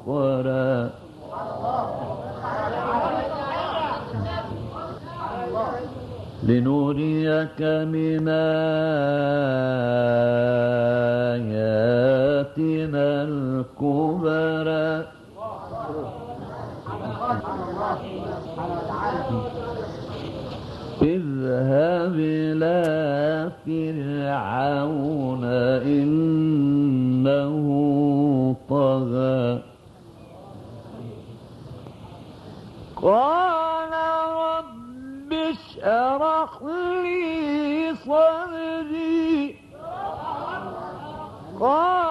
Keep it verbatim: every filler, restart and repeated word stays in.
أخرى لنريك من آياتنا الكبرى اذهب إلى فرعون إنه طغى قال رب اشرح لي صدري قال